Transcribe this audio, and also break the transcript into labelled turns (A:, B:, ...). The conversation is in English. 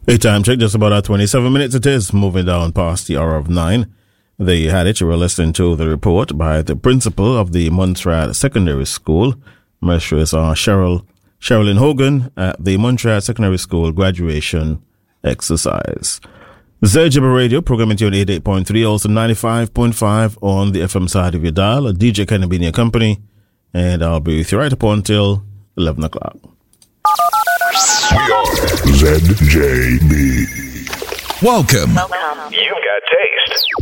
A: A time check, just about 27 minutes it is, moving down past the hour of 9. There you had it. You were listening to the report by the principal of the Montreal Secondary School, Mistress Sherilyn Hogan, at the Montreal Secondary School graduation exercise. ZJB Radio, programming to 88.3, also 95.5 on the FM side of your dial. DJ Kenny be in your company, and I'll be with you right up until 11 o'clock.
B: We are ZJB.
C: Welcome.
B: You've got taste.